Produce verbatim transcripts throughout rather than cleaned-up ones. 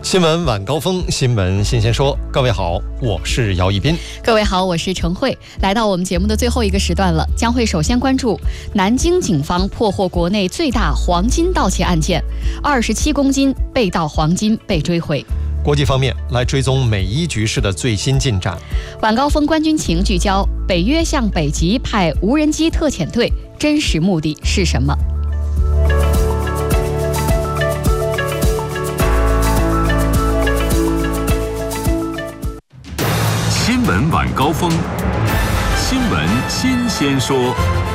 新闻晚高峰，新闻新鲜说。各位好，我是姚一斌。 各位好，我是程慧。来到我们节目的最后一个时段了，将会首先关注南京警方破获国内最大黄金盗窃案件，二十七公斤被盗黄金被追回。 国际方面，来追踪美伊局势的最新进展。 晚高峰关军情聚焦，北约向北极派无人机特遣队，真实目的是什么？ 新闻晚高峰，新闻新鲜说。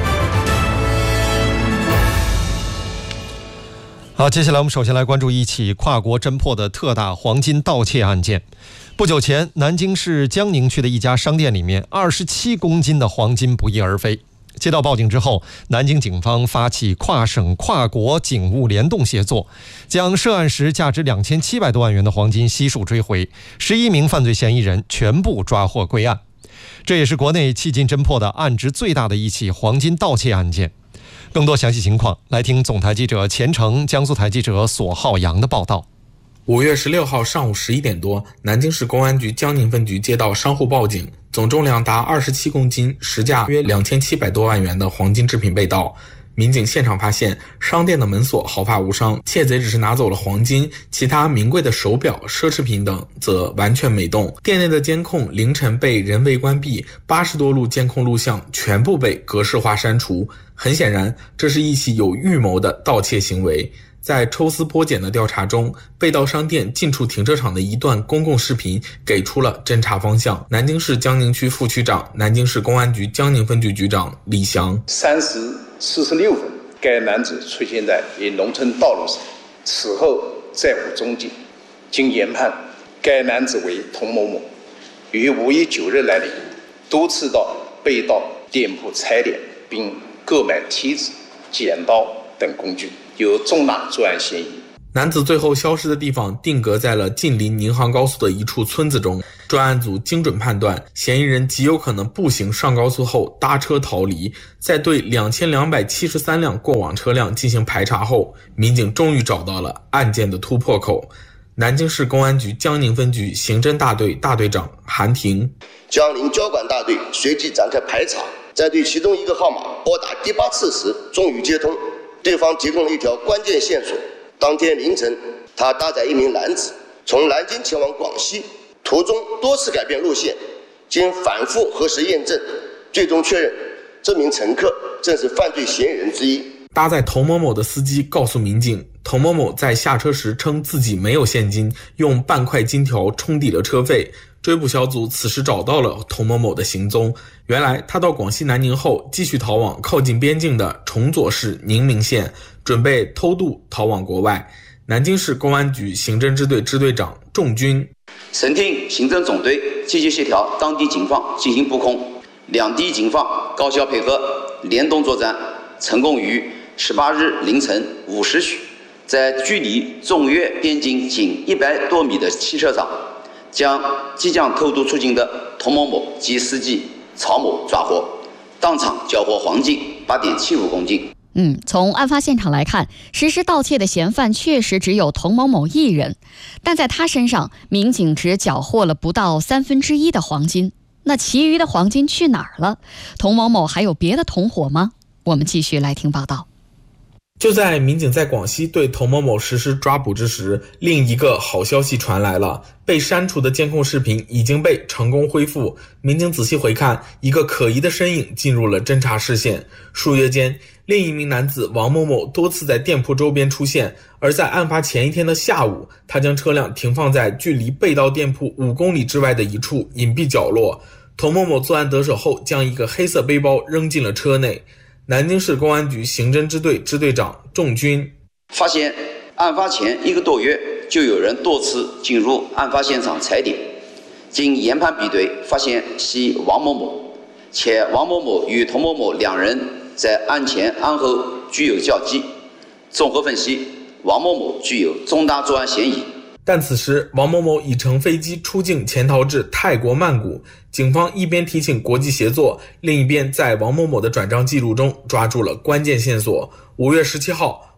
好，接下来我们首先来关注一起跨国侦破的特大黄金盗窃案件。不久前，南京市江宁区的一家商店里面，二十七公斤的黄金不翼而飞。接到报警之后，南京警方发起跨省跨国警务联动协作，将涉案时价值两千七百多万元的黄金悉数追回，十一名犯罪嫌疑人全部抓获归案。这也是国内迄今侦破的案值最大的一起黄金盗窃案件。更多详细情况，来听总台记者钱程、江苏台记者索浩洋的报道。 五月十六号上午十一点多，南京市公安局江宁分局接到商户报警，总重量达二十七公斤，实价约两千七百多万元的黄金制品被盗。民警现场发现，商店的门锁毫发无伤，窃贼只是拿走了黄金，其他名贵的手表、奢侈品等则完全没动。店内的监控凌晨被人为关闭，八十多录监控录像全部被格式化删除。很显然，这是一起有预谋的盗窃行为。在抽丝剥茧的调查中，被盗商店近处停车场的一段公共视频给出了侦查方向。南京市江宁区副区长、南京市公安局江宁分局局长李翔。 三时四十六分，该男子出现在一农村道路上，此后再无踪迹。经研判，该男子为童某某，于五月九日来临，多次到被盗店铺踩点，并购买梯子、剪刀等工具，有重大作案嫌疑。 男子最后消失的地方定格在了近邻宁杭高速的一处村子中。专案组精准判断，嫌疑人极有可能步行上高速后搭车逃离。在对两千两百七十三辆过往车辆进行排查后，民警终于找到了案件的突破口。南京市公安局江宁分局刑侦大队大队长韩婷。 江宁交管大队随即展开排查，在对其中一个号码拨打第八次时终于接通，对方提供了一条关键线索。当天凌晨，他搭载一名男子从南京前往广西，途中多次改变路线，经反复核实验证，最终确认这名乘客正是犯罪嫌疑人之一。 搭载童某某的司机告诉民警，童某某在下车时称自己没有现金，用半块金条冲抵了车费。追捕小组此时找到了童某某的行踪，原来他到广西南宁后继续逃往靠近边境的崇左市宁明县，准备偷渡逃往国外。南京市公安局刑侦支队支队长仲军。 省厅刑侦总队积极协调当地警方进行布控，两地警方高效配合，联动作战，成功于十八日凌晨五时许，在距离中越边境仅一百多米的汽车上，将即将偷渡出境的童某某及司机曹某抓获，当场缴获黄金八点七五公斤。 嗯，从案发现场来看，实施盗窃的嫌犯确实只有童某某一人，但在他身上，民警只缴获了不到三分之一的黄金。那其余的黄金去哪儿了？童某某还有别的同伙吗？我们继续来听报道。 就在民警在广西对童某某实施抓捕之时，另一个好消息传来了，被删除的监控视频已经被成功恢复。民警仔细回看，一个可疑的身影进入了侦查视线。数月间，另一名男子王某某多次在店铺周边出现，而在案发前一天的下午，他将车辆停放在距离被盗店铺五公里之外的一处隐蔽角落。童某某作案得手后，将一个黑色背包扔进了车内。南京市公安局刑侦支队支队长仲军。 发现案发前一个多月就有人多次进入案发现场踩点，经研判比对，发现系王某某，且王某某与童某某两人在案前案后具有交集。综合分析，王某某具有重大作案嫌疑。 但此时王某某已乘飞机出境潜逃至泰国曼谷，警方一边提请国际协作，另一边在王某某的转账记录中抓住了关键线索。五月十七号，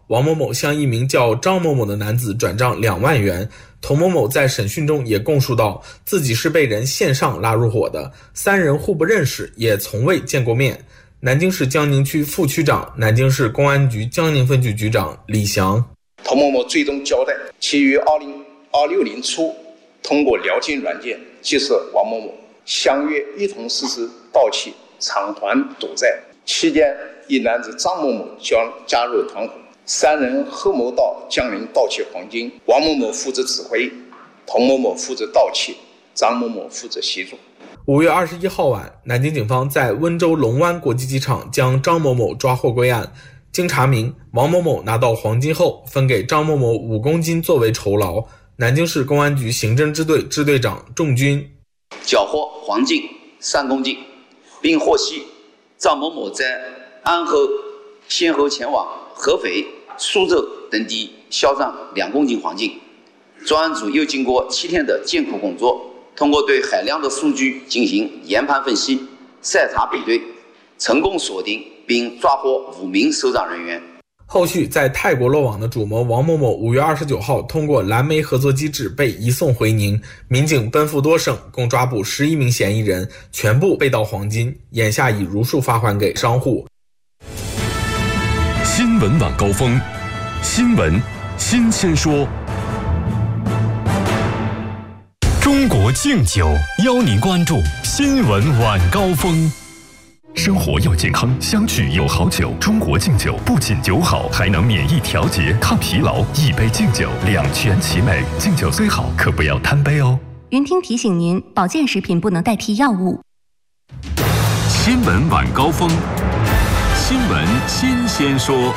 王某某向一名叫张某某的男子转账两万元。童某某在审讯中也供述到，自己是被人线上拉入伙的，三人互不认识，也从未见过面。南京市江宁区副区长、南京市公安局江宁分局局长李翔。 童某某最终交代，其于二零二六年初通过聊天软件结识王某某，相约一同实施盗窃、偿还赌债。期间，一男子张某某将加入团伙，三人合谋到江宁盗窃黄金，王某某负责指挥，童某某负责盗窃，张某某负责协助。 五月二十一号晚，南京警方在温州龙湾国际机场将张某某抓获归案。经查明，王某某拿到黄金后，分给张某某五公斤作为酬劳。南京市公安局刑侦支队支队长仲军缴获黄金三公斤，并获悉张某某在案后先后前往合肥、苏州等地销赃两公斤黄金。专案组又经过七天的艰苦工作，通过对海量的数据进行研判分析、筛查比对，成功锁定并抓获五名收赃人员。 后续在泰国落网的主谋王某某，五月二十九号通过蓝莓合作机制被移送回宁。民警奔赴多省，共抓捕十一名嫌疑人，全部被盗黄金，眼下已如数发还给商户。 新闻晚高峰，新闻新鲜说。中国敬酒邀您关注新闻晚高峰。生活要健康，相聚有好酒。中国敬酒不仅酒好，还能免疫调节、抗疲劳。一杯敬酒，两全其美。敬酒虽好，可不要贪杯哦。 云听提醒您，保健食品不能代替药物。 新闻晚高峰，新闻新鲜说。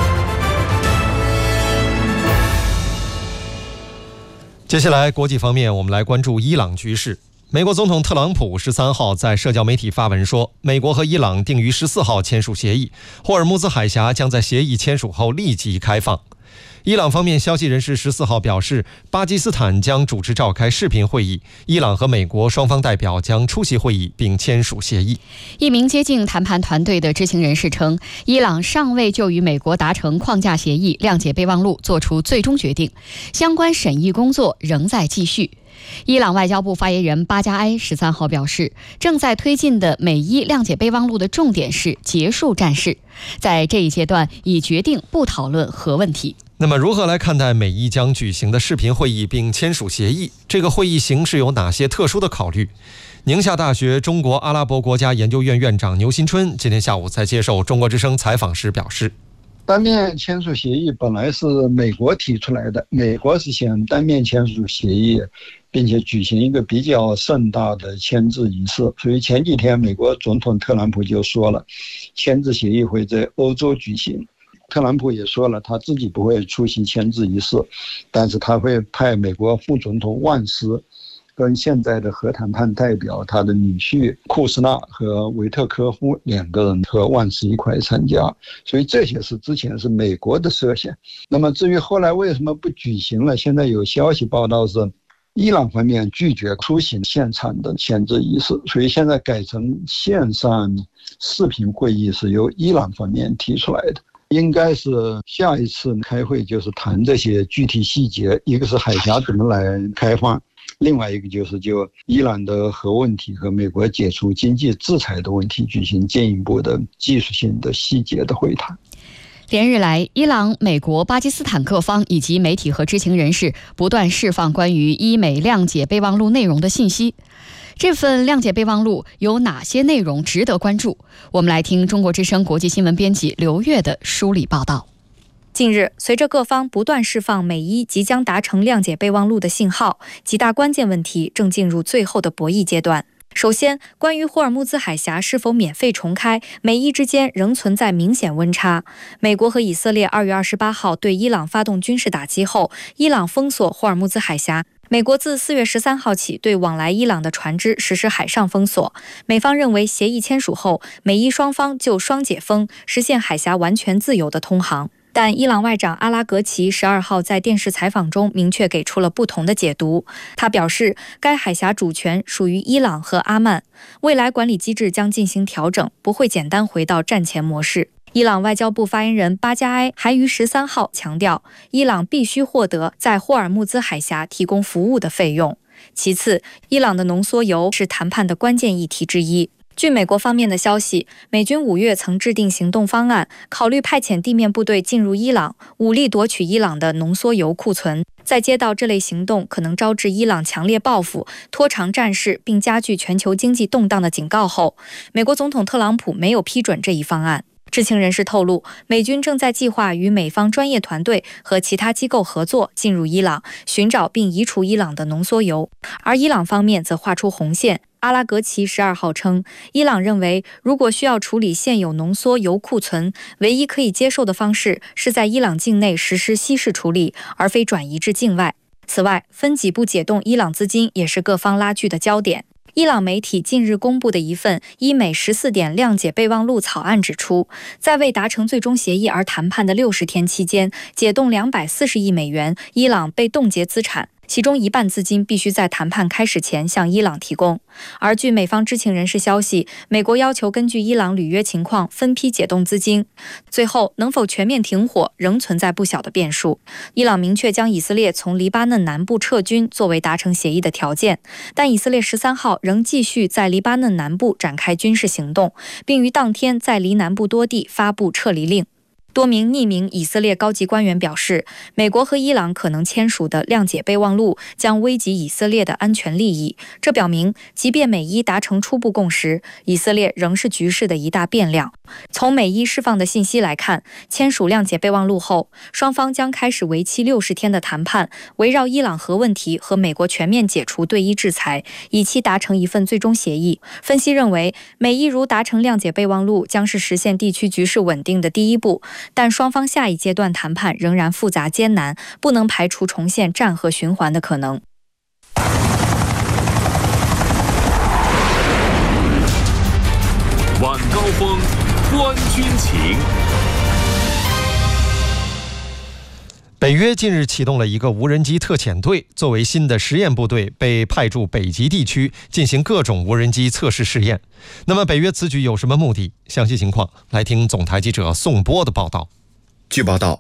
接下来，国际方面，我们来关注伊朗局势。美国总统特朗普十三号在社交媒体发文说，美国和伊朗定于十四号签署协议，霍尔木兹海峡将在协议签署后立即开放。伊朗方面消息人士十四号表示，巴基斯坦将主持召开视频会议，伊朗和美国双方代表将出席会议并签署协议。 一名接近谈判团队的知情人士称，伊朗尚未就与美国达成框架协议、谅解备忘录做出最终决定，相关审议工作仍在继续。伊朗外交部发言人巴加埃十三号表示，正在推进的美伊谅解备忘录的重点是结束战事，在这一阶段已决定不讨论核问题。 那么如何来看待美伊将举行的视频会议并签署协议？这个会议形式有哪些特殊的考虑？宁夏大学中国阿拉伯国家研究院院长牛新春今天下午在接受中国之声采访时表示， 单面签署协议本来是美国提出来的，美国是想单面签署协议，并且举行一个比较盛大的签字仪式。所以前几天美国总统特朗普就说了，签字协议会在欧洲举行。特朗普也说了，他自己不会出席签字仪式，但是他会派美国副总统万斯跟现在的核谈判代表他的女婿库斯纳和维特科夫两个人和万斯一块参加，所以这些是之前是美国的设想。那么至于后来为什么不举行了，现在有消息报道是伊朗方面拒绝出席现场的签字仪式，所以现在改成线上视频会议是由伊朗方面提出来的。应该是下一次开会就是谈这些具体细节，一个是海峡怎么来开放，另外一个就是就伊朗的核问题和美国解除经济制裁的问题举行进一步的技术性的细节的会谈。 连日来，伊朗、美国、巴基斯坦各方以及媒体和知情人士不断释放关于伊美谅解备忘录内容的信息。这份谅解备忘录有哪些内容值得关注？我们来听中国之声国际新闻编辑刘月的梳理报道。 近日，随着各方不断释放美伊即将达成谅解备忘录的信号，几大关键问题正进入最后的博弈阶段。首先，关于霍尔木兹海峡是否免费重开，美伊之间仍存在明显温差。美国和以色列二月二十八号对伊朗发动军事打击后，伊朗封锁霍尔木兹海峡。美国自四月十三号起对往来伊朗的船只实施海上封锁。美方认为协议签署后，美伊双方就双解封，实现海峡完全自由的通航。但伊朗外长阿拉格齐十二号在电视采访中明确给出了不同的解读。他表示，该海峡主权属于伊朗和阿曼，未来管理机制将进行调整，不会简单回到战前模式。 伊朗外交部发言人巴加埃还于十三号强调，伊朗必须获得在霍尔木兹海峡提供服务的费用。其次，伊朗的浓缩铀是谈判的关键议题之一。据美国方面的消息，美军五月曾制定行动方案，考虑派遣地面部队进入伊朗，武力夺取伊朗的浓缩铀库存。在接到这类行动可能招致伊朗强烈报复、拖长战事并加剧全球经济动荡的警告后，美国总统特朗普没有批准这一方案。知情人士透露，美军正在计划与美方专业团队和其他机构合作，进入伊朗，寻找并移除伊朗的浓缩铀。而伊朗方面则画出红线。阿拉格齐十二号称，伊朗认为，如果需要处理现有浓缩铀库存，唯一可以接受的方式是在伊朗境内实施稀释处理，而非转移至境外。此外，分几步解冻伊朗资金也是各方拉锯的焦点。伊朗媒体近日公布的一份伊美十四点谅解备忘录草案指出，在未达成最终协议而谈判的六十天期间，解冻两百四十亿美元伊朗被冻结资产，其中一半资金必须在谈判开始前向伊朗提供。而据美方知情人士消息，美国要求根据伊朗履约情况分批解冻资金。最后能否全面停火仍存在不小的变数。伊朗明确将以色列从黎巴嫩南部撤军作为达成协议的条件，但以色列十三号仍继续在黎巴嫩南部展开军事行动，并于当天在黎南部多地发布撤离令。多名匿名以色列高级官员表示，美国和伊朗可能签署的谅解备忘录将危及以色列的安全利益。这表明，即便美伊达成初步共识，以色列仍是局势的一大变量。从美伊释放的信息来看，签署谅解备忘录后，双方将开始为期六十天的谈判，围绕伊朗核问题和美国全面解除对伊制裁，以期达成一份最终协议。分析认为，美伊如达成谅解备忘录，将是实现地区局势稳定的第一步。但双方下一阶段谈判仍然复杂艰难，不能排除重现战核循环的可能。 晚高峰，观军情。 北约近日启动了一个无人机特遣队，作为新的实验部队，被派驻北极地区进行各种无人机测试试验。那么，北约此举有什么目的？详细情况来听总台记者宋波的报道。 据报道，